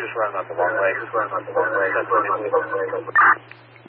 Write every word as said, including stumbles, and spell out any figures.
just running out the wrong way. Just running out the wrong way. That's what it is.